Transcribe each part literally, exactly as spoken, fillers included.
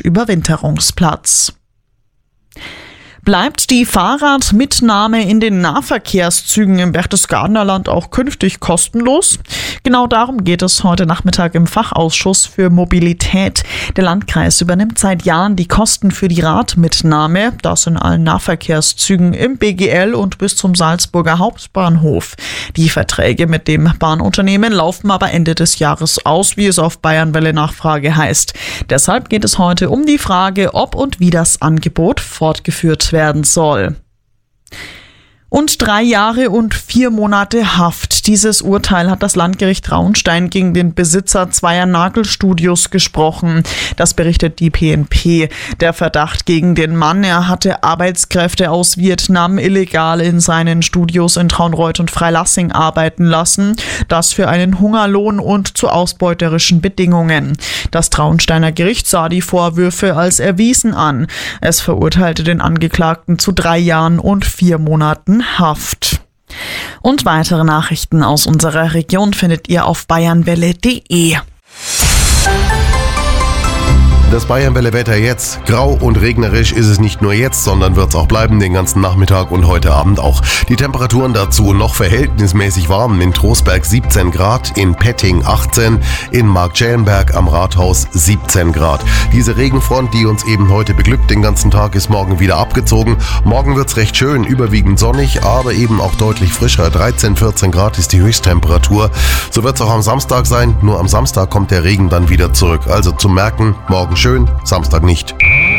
Überwinterungsplatz. Bleibt die Fahrradmitnahme in den Nahverkehrszügen im Berchtesgadener Land auch künftig kostenlos? Genau darum geht es heute Nachmittag im Fachausschuss für Mobilität. Der Landkreis übernimmt seit Jahren die Kosten für die Radmitnahme, das in allen Nahverkehrszügen im B G L und bis zum Salzburger Hauptbahnhof. Die Verträge mit dem Bahnunternehmen laufen aber Ende des Jahres aus, wie es auf Bayernwelle Nachfrage heißt. Deshalb geht es heute um die Frage, ob und wie das Angebot fortgeführt wird werden soll. Und drei Jahre und vier Monate Haft. Dieses Urteil hat das Landgericht Traunstein gegen den Besitzer zweier Nagelstudios gesprochen. Das berichtet die P N P. Der Verdacht gegen den Mann, er hatte Arbeitskräfte aus Vietnam illegal in seinen Studios in Traunreut und Freilassing arbeiten lassen. Das für einen Hungerlohn und zu ausbeuterischen Bedingungen. Das Traunsteiner Gericht sah die Vorwürfe als erwiesen an. Es verurteilte den Angeklagten zu drei Jahren und vier Monaten Haft. Und weitere Nachrichten aus unserer Region findet ihr auf bayernwelle punkt de. Das Bayernwelle-Wetter jetzt. Grau und regnerisch ist es nicht nur jetzt, sondern wird es auch bleiben den ganzen Nachmittag und heute Abend auch. Die Temperaturen dazu noch verhältnismäßig warm. In Trostberg siebzehn Grad, in Petting achtzehn, in Marktschellenberg am Rathaus siebzehn Grad. Diese Regenfront, die uns eben heute beglückt den ganzen Tag, ist morgen wieder abgezogen. Morgen wird es recht schön, überwiegend sonnig, aber eben auch deutlich frischer. dreizehn, vierzehn Grad ist die Höchsttemperatur. So wird es auch am Samstag sein, nur am Samstag kommt der Regen dann wieder zurück. Also zum Merken, morgen schön, Samstag nicht.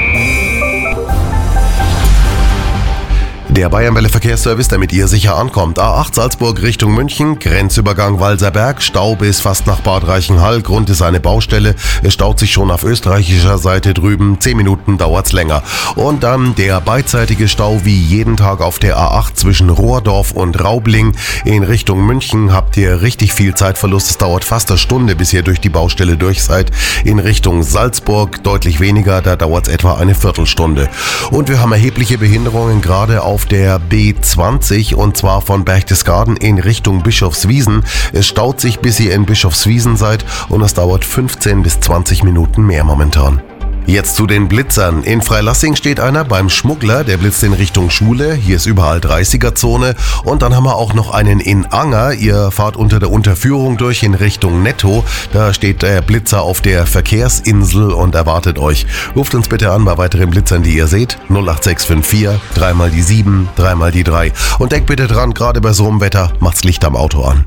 Der Bayernwelle Verkehrsservice, damit ihr sicher ankommt. A acht Salzburg Richtung München, Grenzübergang Walserberg, Stau bis fast nach Bad Reichenhall. Grund ist eine Baustelle. Es staut sich schon auf österreichischer Seite drüben. Zehn Minuten dauert's länger. Und dann der beidseitige Stau wie jeden Tag auf der A acht zwischen Rohrdorf und Raubling. In Richtung München habt ihr richtig viel Zeitverlust. Es dauert fast eine Stunde, bis ihr durch die Baustelle durch seid. In Richtung Salzburg deutlich weniger, da dauert's etwa eine Viertelstunde. Und wir haben erhebliche Behinderungen gerade auf der B zwanzig und zwar von Berchtesgaden in Richtung Bischofswiesen. Es staut sich, bis ihr in Bischofswiesen seid und es dauert fünfzehn bis zwanzig Minuten mehr momentan. Jetzt zu den Blitzern. In Freilassing steht einer beim Schmuggler, der blitzt in Richtung Schule. Hier ist überall dreißiger-Zone. Und dann haben wir auch noch einen in Anger. Ihr fahrt unter der Unterführung durch in Richtung Netto. Da steht der Blitzer auf der Verkehrsinsel und erwartet euch. Ruft uns bitte an bei weiteren Blitzern, die ihr seht. null acht sechs fünf vier, dreimal die sieben, dreimal die drei. Und denkt bitte dran, gerade bei so einem Wetter, macht's Licht am Auto an.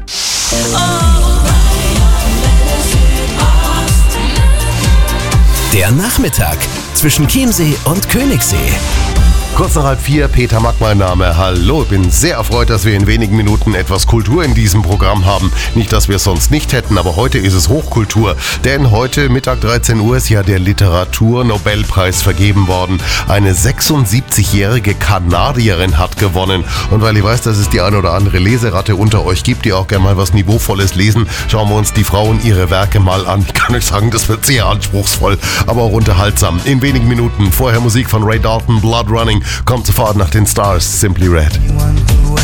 Der Nachmittag zwischen Chiemsee und Königssee. Kurz nach halb vier, Peter Mack mein Name. Hallo, ich bin sehr erfreut, dass wir in wenigen Minuten etwas Kultur in diesem Programm haben. Nicht, dass wir es sonst nicht hätten, aber heute ist es Hochkultur. Denn heute Mittag dreizehn Uhr ist ja der Literatur-Nobelpreis vergeben worden. Eine sechsundsiebzigjährige Kanadierin hat gewonnen. Und weil ich weiß, dass es die eine oder andere Leseratte unter euch gibt, die auch gerne mal was Niveauvolles lesen, schauen wir uns die Frauen ihre Werke mal an. Ich kann euch sagen, das wird sehr anspruchsvoll, aber auch unterhaltsam. In wenigen Minuten vorher Musik von Ray Dalton, Blood Running. Kommt sofort nach den Stars, Simply Red.